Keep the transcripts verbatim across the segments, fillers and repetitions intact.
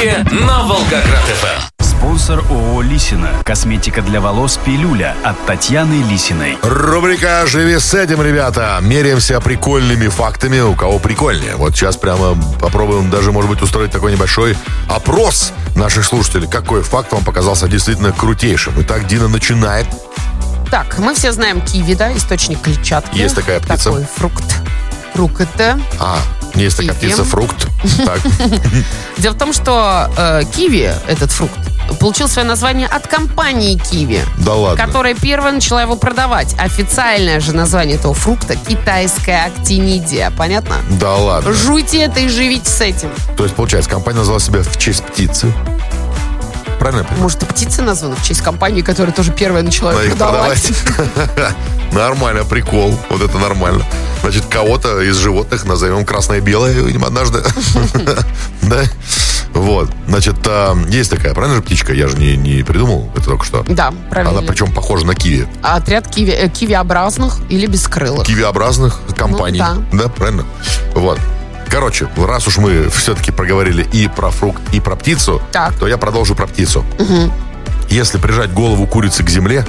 Киви на Волгоград-ФМ. Спонсор ООО «Лисина». Косметика для волос «Пилюля» от Татьяны Лисиной. Рубрика «Живи с этим», ребята. Меряемся прикольными фактами, у кого прикольнее. Вот сейчас прямо попробуем даже, может быть, устроить такой небольшой опрос наших слушателей. Какой факт вам показался действительно крутейшим? Итак, Дина начинает. Так, мы все знаем киви, да, источник клетчатки. Есть такая птица. Такой фрукт. Фрукт. А, есть такая Киви. птица, фрукт. Так. Дело в том, что э, киви, этот фрукт, получил свое название от компании киви, Да ладно. которая первая начала его продавать. Официальное же название этого фрукта — китайская актинидия. Понятно? Да ладно. Жуйте это и живите с этим. То есть, получается, компания назвала себя в честь птицы. Правильно я понимаю? Может, и птица названа в честь компании, которая тоже первая начала Надо его их продавать. продавать. Нормально, прикол. Вот это нормально. Значит, кого-то из животных назовем красное и белое, видимо, однажды. Да? Вот. Значит, есть такая, правильно же, птичка? Я же не, не придумал это только что. Да, правильно. Она причем похожа на киви. Отряд киви, э, кивиобразных или бескрылых. Кивиобразных компаний. Ну, да. Да, правильно? Вот. Короче, раз уж мы все-таки проговорили и про фрукт, и про птицу, Так. то я продолжу про птицу. Угу. Если прижать голову курицы к земле,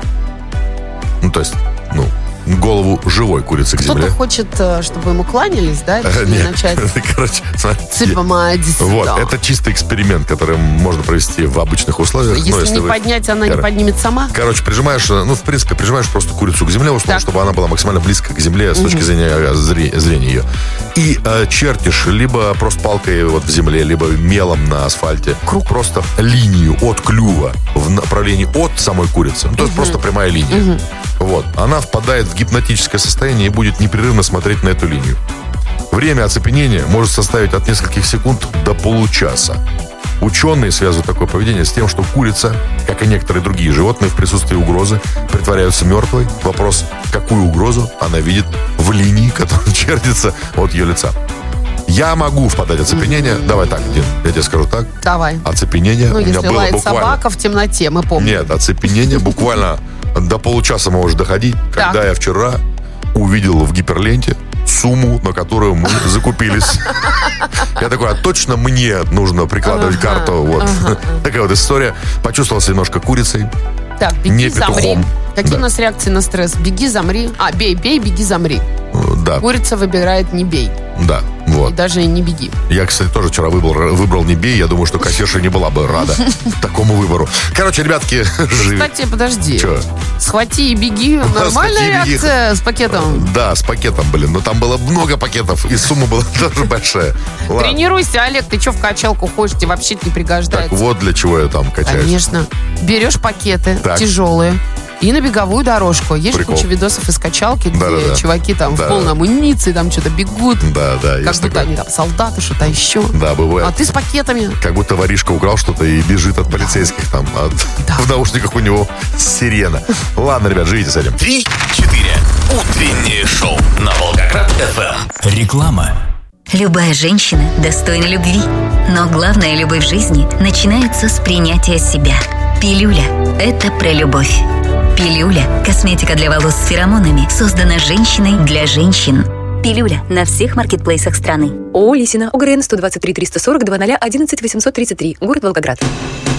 ну, то есть, ну, голову живой курицы к земле. Кто-то хочет, э, чтобы ему кланялись, да? Э, И нет. начать Короче, смотрите. типа «Мади Вот, сюда». это чистый эксперимент, который можно провести в обычных условиях. Если, но не вы- поднять, она не Кор- поднимет сама. Короче, прижимаешь, ну, в принципе, прижимаешь просто курицу к земле, условно, Так. чтобы она была максимально близко к земле с точки зрения э, зре- зрения ее. И э, чертишь либо просто палкой вот в земле, либо мелом на асфальте. Круг. Просто линию от клюва в направлении от самой курицы. Ну, то есть просто прямая линия. Вот. Она впадает в гипнотическое состояние и будет непрерывно смотреть на эту линию. Время оцепенения может составить от нескольких секунд до получаса. Ученые связывают такое поведение с тем, что курица, как и некоторые другие животные, в присутствии угрозы притворяются мертвой. Вопрос, какую угрозу она видит в линии, которая чертится от ее лица. Я могу впадать в оцепенение. Mm-hmm. Давай так, Дин, я тебе скажу так. Давай. Оцепенение Ну, у меня если было лает буквально... собака в темноте, мы помним. Нет, оцепенение буквально до получаса может доходить, когда Так. я вчера увидел в гиперленте сумму, на которую мы закупились. Я такой, а точно мне нужно прикладывать Ага, карту? Вот. ага. Такая вот история. Почувствовался немножко курицей. Так, беги, Не замри. петухом. Какие Да. у нас реакции на стресс? Беги, замри. А, бей, бей, беги, замри. Да, Курица выбирает не бей. да, И вот. даже не беги. Я, кстати, тоже вчера выбрал, выбрал не бей. Я думаю, что кассирша не была бы рада такому выбору. Короче, ребятки, живи. Кстати, подожди. Чё? Схвати и беги. Нормальная Схвати и беги. реакция с пакетом. Да, с пакетом, блин. Но там было много пакетов, и сумма была тоже большая. Ладно. Тренируйся, Олег. Ты что в качалку ходишь? Тебе вообще не Так, пригождается. вот для чего я там качаюсь. Конечно. Берешь пакеты Так. тяжелые и на беговую дорожку. Есть же Прикол. куча видосов из качалки, где Да-да-да. чуваки там Да. в полной амуниции там что-то бегут. Да, да, Как есть будто такое. они там солдаты, что-то еще. Да, бывает. А ты с пакетами. Как будто воришка украл что-то и бежит от полицейских там. от- В наушниках у него сирена. Ладно, ребят, живите с этим. Три-четыре. Утреннее шоу на Волгоград-ФМ. Реклама. Любая женщина достойна любви. Но главная любовь в жизни начинается с принятия себя. Пилюля – это про любовь. Пилюля – косметика для волос с феромонами, создана женщиной для женщин. Пилюля на всех маркетплейсах страны. ООО «Лисина», ОГРН сто двадцать три триста сорок два ноль одиннадцать восемьсот тридцать три, город Волгоград.